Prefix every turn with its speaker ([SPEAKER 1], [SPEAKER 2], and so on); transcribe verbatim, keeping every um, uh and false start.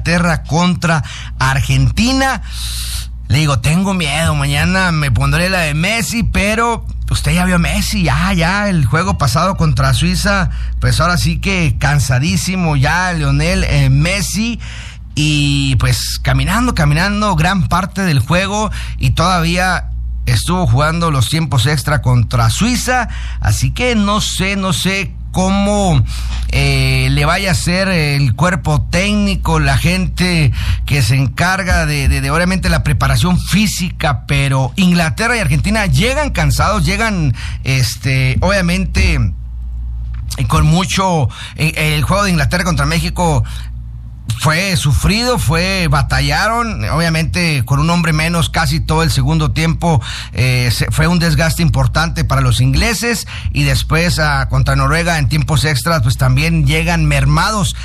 [SPEAKER 1] Inglaterra contra Argentina. Le digo, tengo miedo, mañana me pondré la de Messi, pero usted ya vio a Messi, ya, ya, el juego pasado contra Suiza, pues ahora sí que cansadísimo ya Lionel eh, Messi, y pues caminando, caminando gran parte del juego, y todavía estuvo jugando los tiempos extra contra Suiza, así que no sé, no sé cómo eh, le vaya a ser el cuerpo técnico, la gente que se encarga de, de, de obviamente la preparación física, pero Inglaterra y Argentina llegan cansados, llegan este obviamente con mucho, eh, el juego de Inglaterra contra México fue sufrido, fue batallaron, obviamente con un hombre menos casi todo el segundo tiempo, eh, se, fue un desgaste importante para los ingleses, y después uh, contra Noruega en tiempos extras pues también llegan mermados.